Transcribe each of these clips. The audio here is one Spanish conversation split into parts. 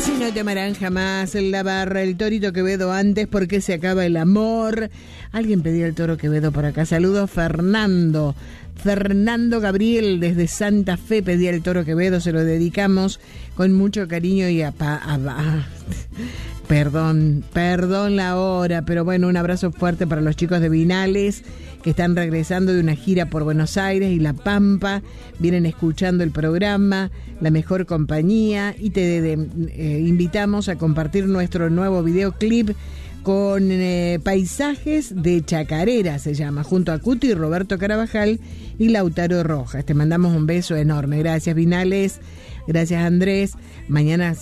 Así no te amarán jamás en la barra, el Torito Quevedo antes porque se acaba el amor. Alguien pedía el Toro Quevedo por acá. Saludos, Fernando Gabriel desde Santa Fe pedía el Toro Quevedo, se lo dedicamos con mucho cariño y perdón la hora, pero bueno, un abrazo fuerte para los chicos de Vinales que están regresando de una gira por Buenos Aires y La Pampa, vienen escuchando el programa La Mejor Compañía y te invitamos a compartir nuestro nuevo videoclip con paisajes de Chacarera, se llama, junto a Cuti, Roberto Carabajal y Lautaro Rojas. Te mandamos un beso enorme. Gracias, Vinales. Gracias, Andrés. Mañana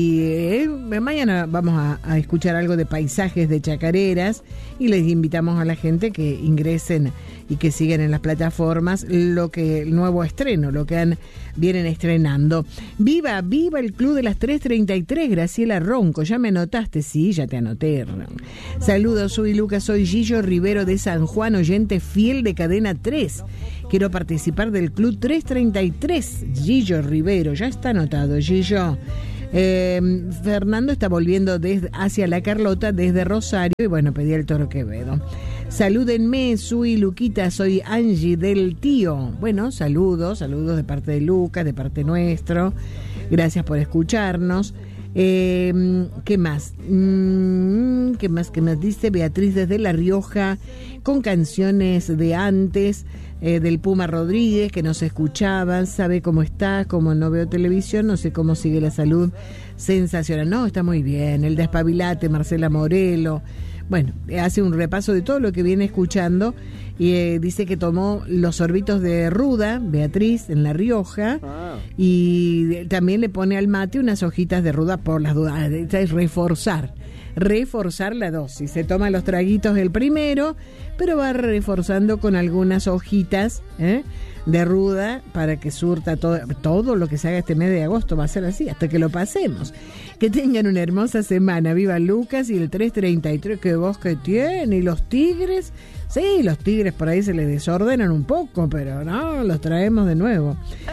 mañana vamos a escuchar algo de paisajes de Chacareras y les invitamos a la gente que ingresen y que sigan en las plataformas el nuevo estreno, lo que vienen estrenando. ¡Viva el Club de las 3:33! Graciela Ronco, ¿ya me anotaste? Sí, ya te anoté. Saludos, soy Lucas, soy Gillo Rivero de San Juan, oyente fiel de Cadena 3. Quiero participar del Club 333. Gillo Rivero, ya está anotado, Gillo. Fernando está volviendo hacia La Carlota desde Rosario y bueno, pedí el Toro Quevedo. Salúdenme, soy Luquita, soy Angie del Tío. Bueno, saludos de parte de Lucas, de parte nuestro. Gracias por escucharnos. ¿Qué más? ¿Qué más dice Beatriz desde La Rioja con canciones de antes? Del Puma Rodríguez, que nos escuchaban, sabe cómo está, como no veo televisión, no sé cómo sigue la salud, sensacional. No, está muy bien. El Despabilate, Marcela Morelo. Bueno, hace un repaso de todo lo que viene escuchando y dice que tomó los sorbitos de ruda, Beatriz, en La Rioja, y también le pone al mate unas hojitas de ruda por las dudas. Es reforzar la dosis. Se toma los traguitos el primero, pero va reforzando con algunas hojitas de ruda para que surta todo lo que se haga este mes de agosto. Va a ser así hasta que lo pasemos. Que tengan una hermosa semana. Viva Lucas y el 333 que vos que tiene. Y los tigres, sí, los tigres por ahí se les desordenan un poco, pero no, los traemos de nuevo.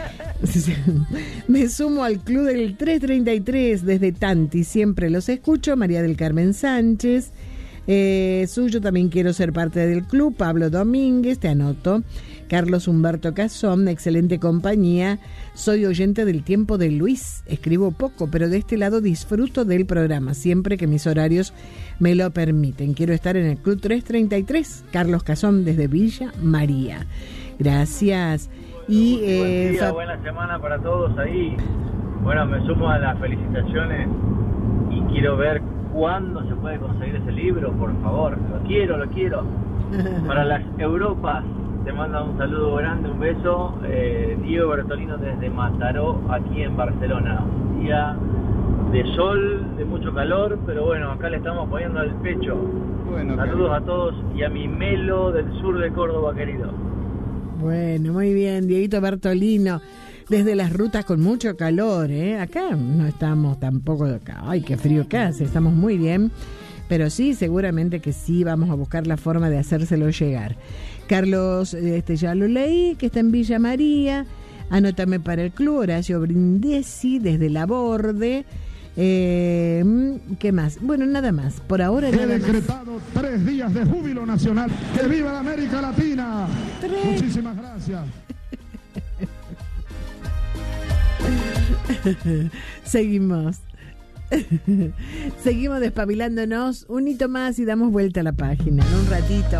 Me sumo al club del 333 desde Tanti, siempre los escucho. María del Carmen Sánchez, suyo también quiero ser parte del club. Pablo Domínguez, te anoto. Carlos Humberto Cazón, excelente compañía. Soy oyente del Tiempo de Luis. Escribo poco, pero de este lado disfruto del programa, siempre que mis horarios me lo permiten. Quiero estar en el Club 333. Carlos Cazón desde Villa María. Gracias. Y buen día, buena semana para todos ahí. Bueno, me sumo a las felicitaciones y quiero ver cuándo se puede conseguir ese libro, por favor. Lo quiero. Para las Europas, te manda un saludo grande, un beso. Diego Bertolino desde Mataró, aquí en Barcelona. Un día de sol, de mucho calor, pero bueno, acá le estamos poniendo el pecho. Bueno, saludos a todos y a mi Melo del sur de Córdoba, querido. Bueno, muy bien, Dieguito Bertolino, desde las rutas con mucho calor, acá no estamos tampoco acá, ay, qué frío que hace, estamos muy bien, pero sí, seguramente que sí, vamos a buscar la forma de hacérselo llegar. Carlos, ya lo leí, que está en Villa María, anótame para el club. Horacio Brindisi, desde La Borde. ¿Qué más? Bueno, nada más. Por ahora he decretado 3 días de júbilo nacional. ¡Que viva la América Latina! 3. Muchísimas gracias. Seguimos despabilándonos un hito más y damos vuelta a la página en un ratito.